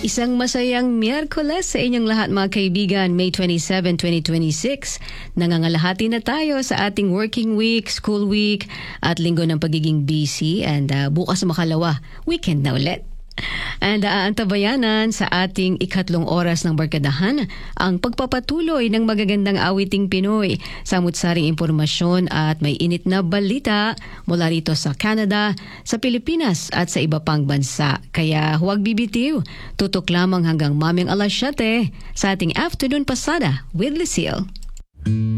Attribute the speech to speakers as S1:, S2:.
S1: Isang masayang Miyerkules sa inyong lahat mga kaibigan. May 27, 2026. Nangangalahati na tayo sa ating working week, school week at linggo ng pagiging busy. And bukas makalawa, weekend na ulit. And aantabayanan sa ating ikatlong oras ng barkadahan ang pagpapatuloy ng magagandang awiting Pinoy, samut-saring impormasyon at may init na balita mula rito sa Canada, sa Pilipinas at sa iba pang bansa. Kaya huwag bibitiw, tutok lamang hanggang maming alas 7 sa ating Afternoon Pasada with Lucille.